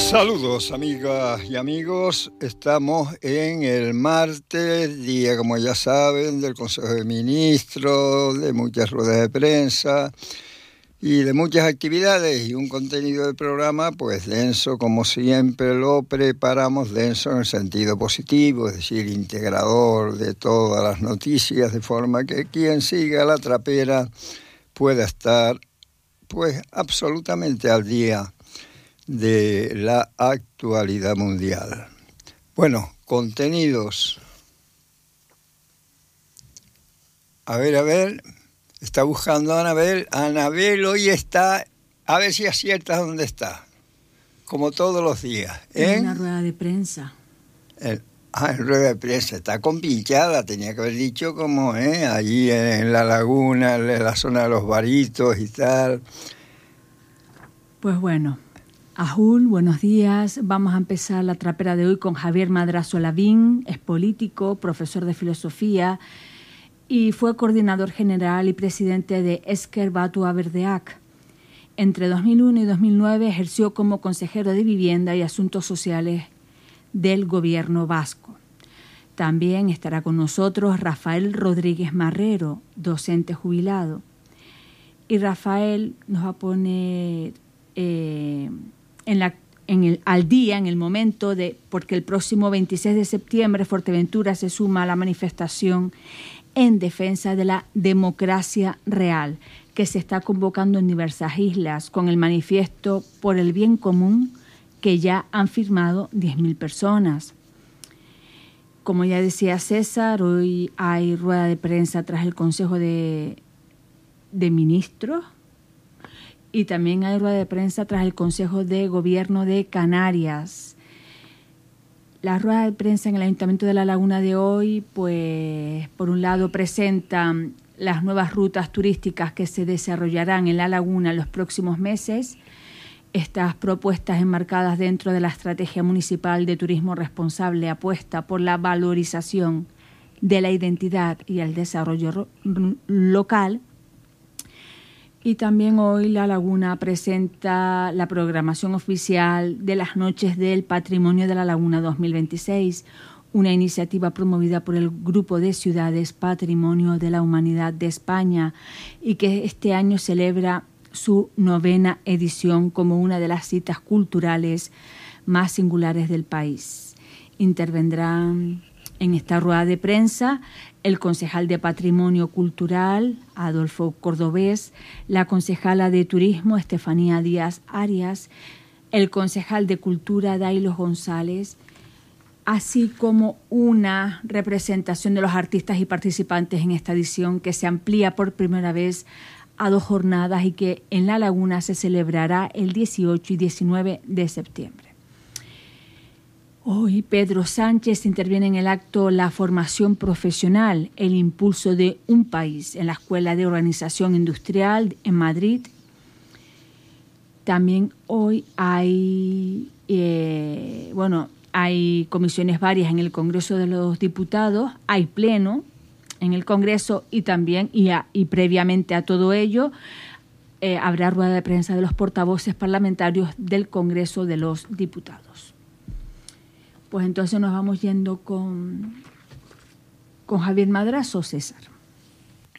Saludos amigas y amigos, estamos en el martes, día como ya saben del Consejo de Ministros, de muchas ruedas de prensa y de muchas actividades y un contenido del programa pues denso como siempre lo preparamos, denso en el sentido positivo, es decir, integrador de todas las noticias, de forma que quien siga la trapera pueda estar pues absolutamente al día de la actualidad mundial. Bueno, contenidos. A ver, está buscando a Anabel. Anabel hoy está, a ver si aciertas dónde está, como todos los días. En una rueda de prensa. En rueda de prensa, está compinchada, tenía que haber dicho como allí en la laguna, en la zona de los Baritos y tal. Pues bueno. Ajul, buenos días. Vamos a empezar la trapera de hoy con Javier Madrazo Lavín. Es político, profesor de filosofía y fue coordinador general y presidente de Ezker Batua Berdeak. Entre 2001 y 2009 ejerció como consejero de Vivienda y Asuntos Sociales del Gobierno vasco. También estará con nosotros Rafael Rodríguez Marrero, docente jubilado. Y Rafael nos va a poner al día, en el momento porque el próximo 26 de septiembre Fuerteventura se suma a la manifestación en defensa de la democracia real que se está convocando en diversas islas con el manifiesto por el bien común que ya han firmado 10.000 personas. Como ya decía César, hoy hay rueda de prensa tras el Consejo de Ministros. Y también hay rueda de prensa tras el Consejo de Gobierno de Canarias. La rueda de prensa en el Ayuntamiento de La Laguna de hoy, pues, por un lado presentan las nuevas rutas turísticas que se desarrollarán en La Laguna en los próximos meses. Estas propuestas enmarcadas dentro de la Estrategia Municipal de Turismo Responsable apuesta por la valorización de la identidad y el desarrollo local. Y también hoy La Laguna presenta la programación oficial de las Noches del Patrimonio de La Laguna 2026, una iniciativa promovida por el Grupo de Ciudades Patrimonio de la Humanidad de España y que este año celebra su 9ª edición como una de las citas culturales más singulares del país. Intervendrán en esta rueda de prensa el concejal de Patrimonio Cultural, Adolfo Cordobés, la concejala de Turismo, Estefanía Díaz Arias, el concejal de Cultura, Dailos González, así como una representación de los artistas y participantes en esta edición que se amplía por primera vez a 2 jornadas y que en La Laguna se celebrará el 18 y 19 de septiembre. Hoy Pedro Sánchez interviene en el acto La formación profesional, el impulso de un país en la Escuela de Organización Industrial en Madrid. También hoy hay comisiones varias en el Congreso de los Diputados, hay pleno en el Congreso y también, y previamente a todo ello, habrá rueda de prensa de los portavoces parlamentarios del Congreso de los Diputados. Pues entonces nos vamos yendo con Javier Madrazo, César.